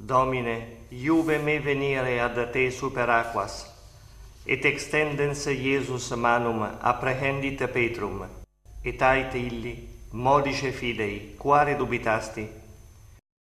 Domine, iuve me venire ad te super aquas, et extendens Iesus manum apprehendit Petrum, et ait illi, modice fidei, quare dubitasti,